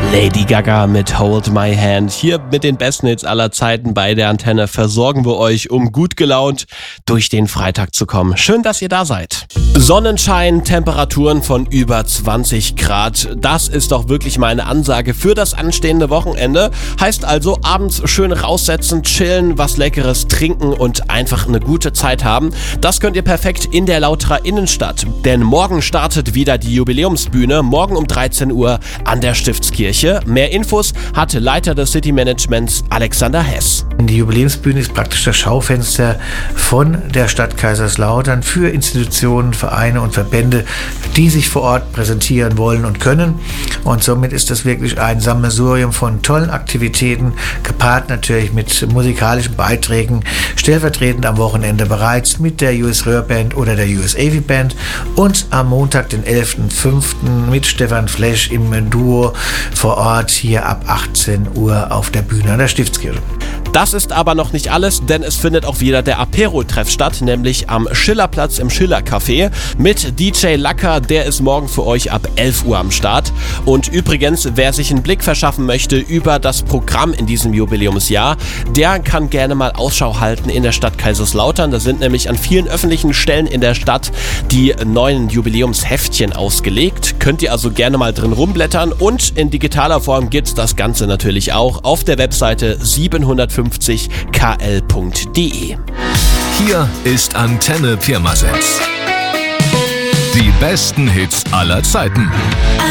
Lady Gaga mit Hold My Hand. Hier mit den besten Hits aller Zeiten bei der Antenne versorgen wir euch, um gut gelaunt durch den Freitag zu kommen. Schön, dass ihr da seid. Sonnenschein, Temperaturen von über 20 Grad. Das ist doch wirklich meine Ansage für das anstehende Wochenende. Heißt also abends schön raussetzen, chillen, was Leckeres trinken und einfach eine gute Zeit haben. Das könnt ihr perfekt in der Lauterer Innenstadt. Denn morgen startet wieder die Jubiläumsbühne. Morgen um 13 Uhr an der Stiftskirche. Mehr Infos hatte Leiter des City Managements Alexander Hess. Die Jubiläumsbühne ist praktisch das Schaufenster von der Stadt Kaiserslautern für Institutionen, Vereine und Verbände, die sich vor Ort präsentieren wollen und können. Und somit ist das wirklich ein Sammelsurium von tollen Aktivitäten, gepaart natürlich mit musikalischen Beiträgen, stellvertretend am Wochenende bereits mit der US Röhrband oder der US AV Band und am Montag, den 11.05. mit Stefan Flesch im Duo vor Ort hier ab 18 Uhr auf der Bühne an der Stiftskirche. Das ist aber noch nicht alles, denn es findet auch wieder der Apero-Treff statt, nämlich am Schillerplatz im Schiller-Café mit DJ Lacker, der ist morgen für euch ab 11 Uhr am Start. Und übrigens, wer sich einen Blick verschaffen möchte über das Programm in diesem Jubiläumsjahr, der kann gerne mal Ausschau halten in der Stadt Kaiserslautern. Da sind nämlich an vielen öffentlichen Stellen in der Stadt die neuen Jubiläumsheftchen ausgelegt. Könnt ihr also gerne mal drin rumblättern und in digitaler Form gibt's das Ganze natürlich auch auf der Webseite 750kl.de. Hier ist Antenne Pirmasens. Die besten Hits aller Zeiten.